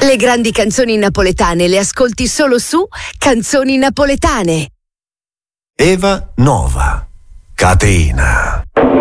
Le grandi canzoni napoletane le ascolti solo su Canzoni Napoletane. Eva Nova, Catena.